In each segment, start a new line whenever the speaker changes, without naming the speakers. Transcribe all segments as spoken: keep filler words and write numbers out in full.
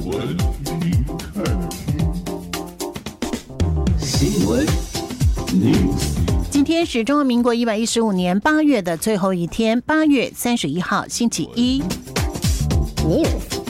闻您看听。新闻 news。
今天是中华民国一百一十五年八月的最后一天，八月三十一号，星期一。
哦，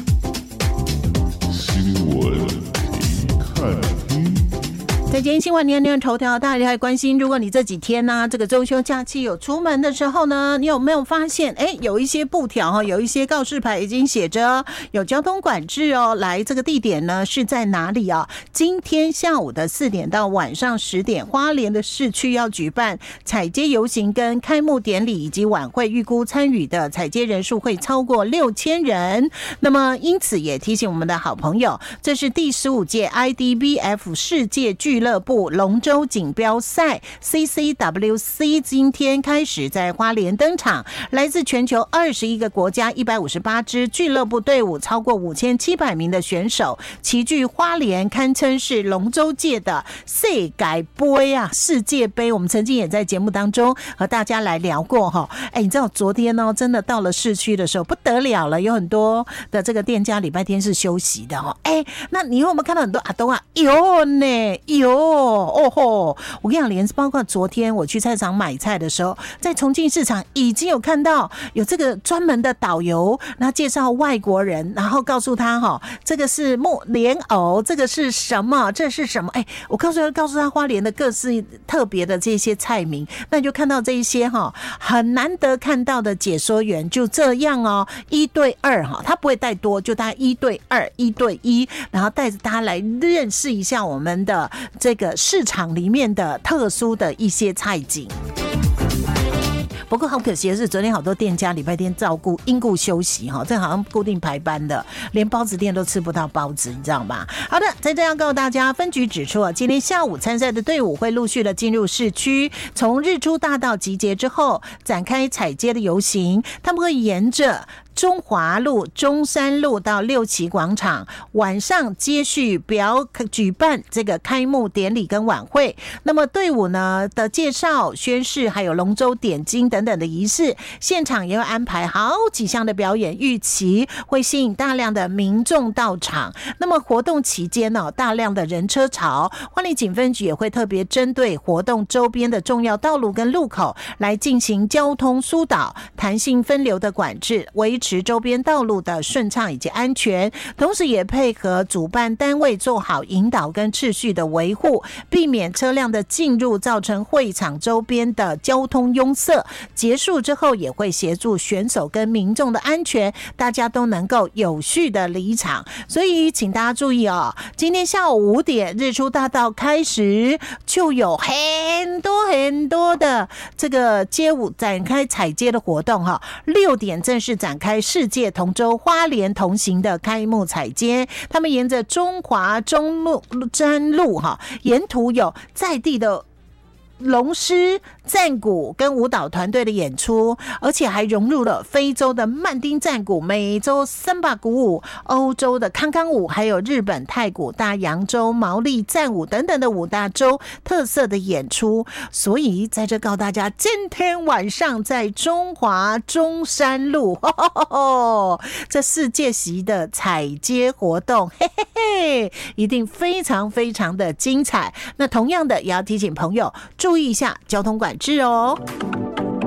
新闻您看听。
在今天新闻年年头条，大家还关心，如果你这几天呢、啊，这个周休假期有出门的时候呢，你有没有发现，哎，有一些布条哈，有一些告示牌已经写着有交通管制哦。来，这个地点呢是在哪里啊？今天下午的四点到晚上十点，花莲的市区要举办踩街游行跟开幕典礼以及晚会，预估参与的踩街人数会超过六千人。那么，因此也提醒我们的好朋友，这是第十五届 I D B F 世界俱乐部龙舟锦标赛 C C W C 今天开始在花莲登场，来自全球二十一个国家一百五十八支俱乐部队伍，超过五千七百名的选手齐聚花莲，堪称是龙舟界的世界杯啊，世界杯。我们曾经也在节目当中和大家来聊过哈。哎，你知道昨天呢、哦，真的到了市区的时候不得了了，有很多的这个店家礼拜天是休息的哦。哎，那你有没有看到很多阿东啊？有呢，有。哦吼！我跟你讲，连包括昨天我去菜场买菜的时候，在重庆市场已经有看到有这个专门的导游，然后介绍外国人，然后告诉他哈，这个是木莲藕，这个是什么？这是什么？哎，我告诉他，告诉他花莲的各式特别的这些菜名，那你就看到这一些哈，很难得看到的解说员就这样哦，一对二哈，他不会带多，就大概一对二、一对一，然后带着大家来认识一下我们的这个市场里面的特殊的一些菜景。不过好可惜的是，昨天好多店家礼拜天照顾因故休息哈，这好像固定排班的，连包子店都吃不到包子，你知道吗？好的，在这样告诉大家，分局指出啊，今天下午参赛的队伍会陆续的进入市区，从日出大道集结之后，展开踩街的游行，他们会沿着中华路、中山路到六旗广场，晚上接续表举办这个开幕典礼跟晚会。那么队伍呢的介绍、宣誓，还有龙舟点睛等等的仪式，现场也会安排好几项的表演，预期会吸引大量的民众到场。那么活动期间呢、哦，大量的人车潮，花莲警分局也会特别针对活动周边的重要道路跟路口来进行交通疏导、弹性分流的管制，维持周边道路的顺畅以及安全，同时也配合主办单位做好引导跟秩序的维护，避免车辆的进入造成会场周边的交通拥塞。结束之后也会协助选手跟民众的安全，大家都能够有序的离场。所以请大家注意哦，今天下午五点日出大道开始，就有很多很多的这个街舞展开踩街的活动哈。六点正式展开世界同舟花莲同行的开幕踩街，他们沿着中华中路山路哈，沿途有在地的龙狮、战鼓跟舞蹈团队的演出，而且还融入了非洲的曼丁战鼓、美洲森巴鼓舞、欧洲的康康舞，还有日本太鼓、大洋洲毛利战舞等等的五大洲特色的演出。所以在这告诉大家，今天晚上在中华中山路，呵呵呵这世界级的踩街活动，嘿嘿嘿，一定非常非常的精彩。那同样的，也要提醒朋友注意一下交通管制哦。